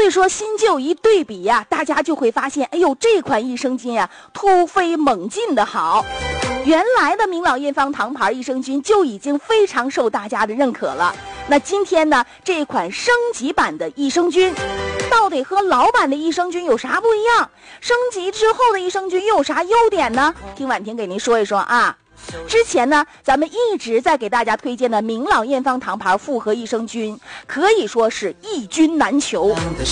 以说新旧一对比呀，大家就会发现，哎呦，这款益生菌啊突飞猛进的好。原来的明老验方堂牌益生菌就已经非常受大家的认可了。那今天呢，这款升级版的益生菌到底和老版的益生菌有啥不一样？升级之后的益生菌又有啥优点呢？听婉婷给您说一说啊。之前呢，咱们一直在给大家推荐的明老验方堂牌复合益生菌，可以说是一菌难求。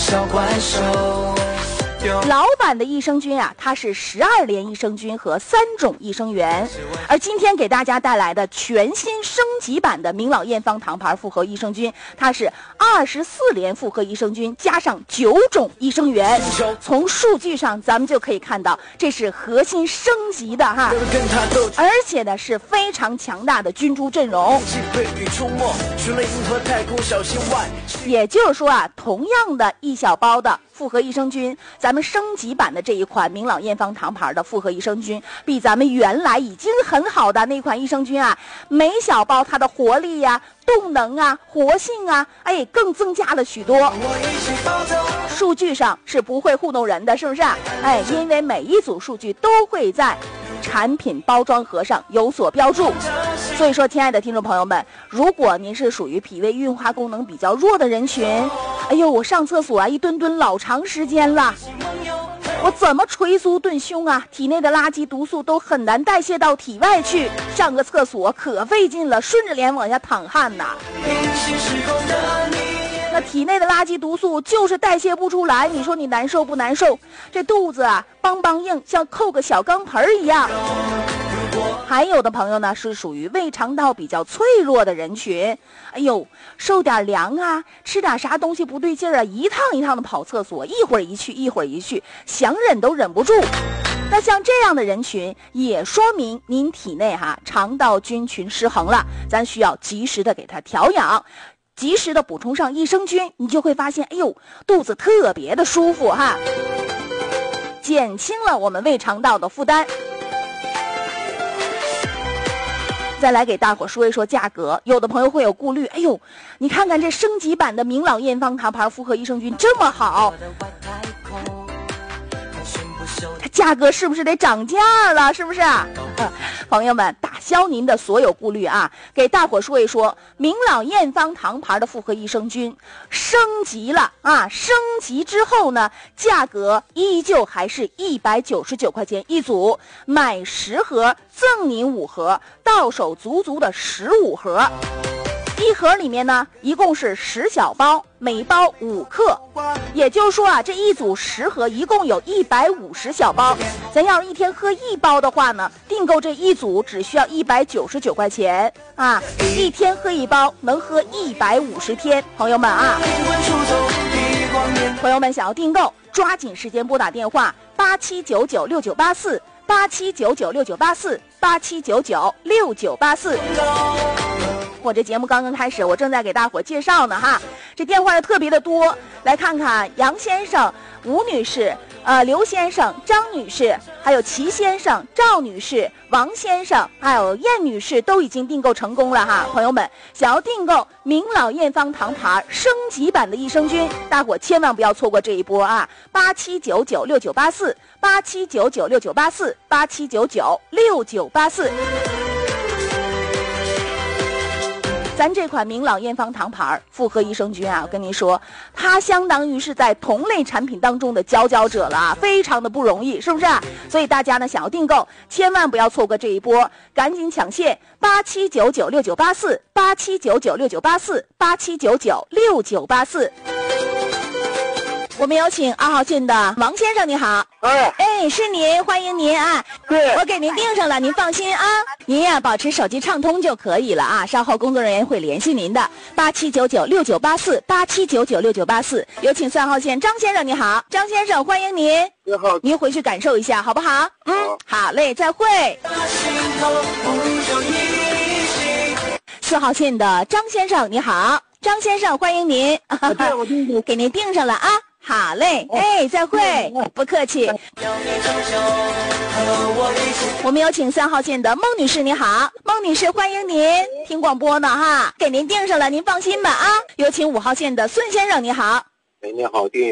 老版的益生菌啊，它是12联益生菌和3种益生元，而今天给大家带来的全新升级版的明老验方堂牌复合益生菌，它是24联复合益生菌加上9种益生元。从数据上咱们就可以看到，这是核心升级的哈，而且呢是非常强大的菌株阵容。也就是说啊，同样的一小包的复合益生菌，咱们升级版的这一款明老验方堂牌的复合益生菌，比咱们原来已经很好的那款益生菌啊，每小包它的活力呀、动能啊、活性啊，哎，更增加了许多。数据上是不会糊弄人的，是不是？哎，因为每一组数据都会在产品包装盒上有所标注。所以说，亲爱的听众朋友们，如果您是属于脾胃运化功能比较弱的人群，哎呦，我上厕所啊一蹲老长时间了，我怎么捶足顿胸啊，体内的垃圾毒素都很难代谢到体外去，上个厕所可费劲了，顺着脸往下淌汗呐。那体内的垃圾毒素就是代谢不出来，你说你难受不难受？这肚子啊梆梆硬，像扣个小钢盆一样。还有的朋友呢是属于胃肠道比较脆弱的人群，哎呦，受点凉啊，吃点啥东西不对劲儿啊，一趟一趟的跑厕所，一会儿一去一会儿一去，想忍都忍不住。那像这样的人群也说明您体内肠道菌群失衡了，咱需要及时的给它调养，及时的补充上益生菌，你就会发现，哎呦，肚子特别的舒服哈，减轻了我们胃肠道的负担。再来给大伙说一说价格，有的朋友会有顾虑，哎呦，你看看这升级版的明老验方堂牌复合益生菌这么好，它价格是不是得涨价了？是不是？朋友们，打消您的所有顾虑啊！给大伙说一说，明老验方堂牌的复合益生菌升级了啊！升级之后呢，价格依旧还是199块钱一组，买10盒赠您5盒，到手足足的15盒。一盒里面呢，一共是10小包，每包5克，也就是说啊，这一组10盒一共有150小包。咱要是一天喝1包的话呢，订购这一组只需要199块钱啊，一天喝1包，能喝150天。朋友们啊，朋友们想要订购，抓紧时间拨打电话87996984。87996984 87996984。我这节目刚刚开始，我正在给大伙介绍呢哈，这电话特别的多，来看看杨先生、吴女士、刘先生、张女士，还有齐先生、赵女士、王先生，还有燕女士都已经订购成功了哈。朋友们，想要订购明老验方堂牌升级版的益生菌，大伙千万不要错过这一波啊！87996984 87996984 87996984。咱这款明老验方堂牌复合益生菌啊，我跟您说，它相当于是在同类产品当中的佼佼者了，非常的不容易，是不是？所以大家呢想要订购，千万不要错过这一波，赶紧抢线87996984 87996984 87996984。我们有请2号线的王先生，你好。哎，是您，欢迎您啊！ 对， 我给您订上了，您放心啊。您呀，保持手机畅通就可以了啊。稍后工作人员会联系您的，87996984 87996984。有请3号线张先生，你好，张先生，欢迎您。 你好， 您回去感受一下，好不好？好嘞，再会。4号线的张先生，你好，张先生，欢迎您。 对，我订给您订上了啊。好嘞，哎，再会，不客气。我们有请3号线的孟女士，你好，孟女士，欢迎您，听广播呢哈，给您订上了，您放心吧啊。有请5号线的孙先生，你好。 哎，你好，订